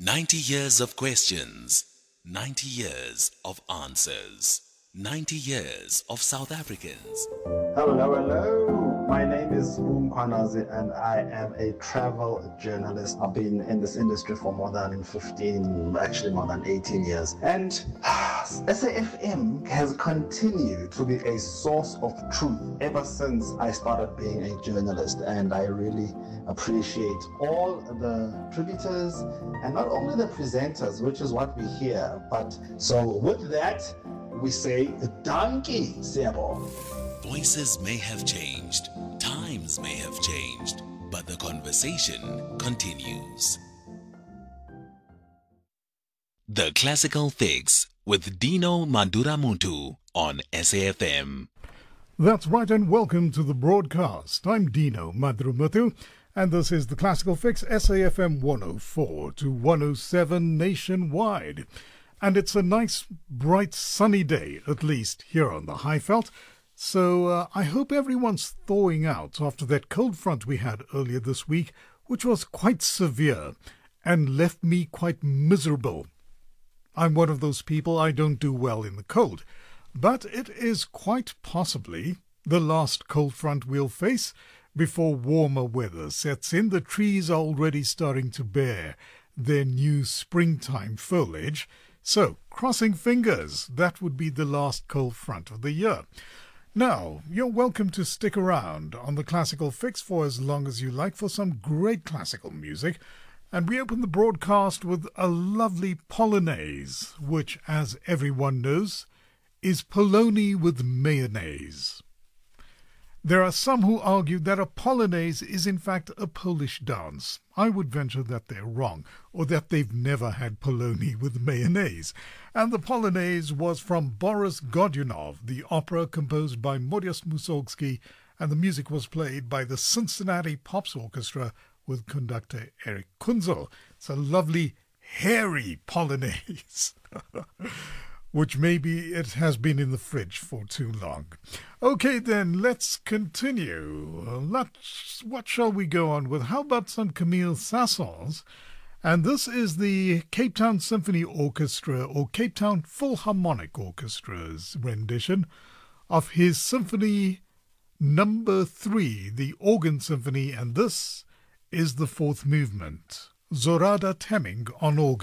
90 years of questions, 90 years of answers, 90 years of South Africans. Hello, hello. My name is Boom Kwanazi and I am a travel journalist. I've been in this industry for more than 15, actually more than 18 years. And SAFM has continued to be a source of truth ever since I started being a journalist. And I really appreciate all the contributors and not only the presenters, which is what we hear. But so with that, we say donkey, Sebo. Voices may have changed, times may have changed, but the conversation continues. The Classical Fix with Dino Maduramuntu on SAFM. That's right, and welcome to the broadcast. I'm Dino Maduramuntu, and this is the Classical Fix, SAFM 104 to 107 nationwide. And it's a nice, bright, sunny day, at least here on the Highveld. So I hope everyone's thawing out after that cold front we had earlier this week, which was quite severe and left me quite miserable. I'm one of those people, I don't do well in the cold, but it is quite possibly the last cold front we'll face before warmer weather sets in. The trees are already starting to bear their new springtime foliage, so crossing fingers, that would be the last cold front of the year. Now, you're welcome to stick around on the Classical Fix for as long as you like for some great classical music. And we open the broadcast with a lovely polonaise, which, as everyone knows, is polony with mayonnaise. There are some who argue that a polonaise is in fact a Polish dance. I would venture that they're wrong, or that they've never had polony with mayonnaise. And the polonaise was from Boris Godunov, the opera composed by Modest Mussorgsky, and the music was played by the Cincinnati Pops Orchestra with conductor Eric Kunzel. It's a lovely, hairy polonaise. Which maybe it has been in the fridge for too long. Okay then, let's continue. What shall we go on with? How about some Camille Saint-Saëns? And this is the Cape Town Symphony Orchestra, or Cape Town Philharmonic Orchestra's rendition of his Symphony Number 3, the Organ Symphony, and this is the fourth movement. Zorada Temming on organ.